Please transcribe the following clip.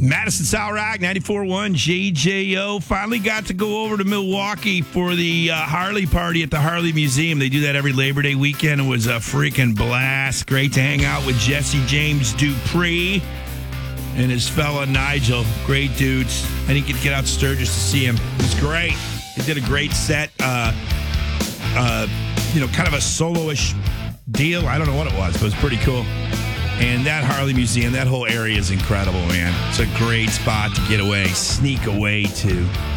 Madison South Rock, 94.1 JJO. Finally got to go over to Milwaukee for the Harley party at the Harley Museum. They do that every Labor Day weekend. It was a freaking blast. Great to hang out with Jesse James Dupree and his fella Nigel. Great dudes. I didn't get to get out to Sturgis to see him. It was great. They did a great set. Kind of a solo-ish deal. I don't know what it was, but it was pretty cool. And that Harley Museum, that whole area is incredible, man. It's a great spot to get away, sneak away to.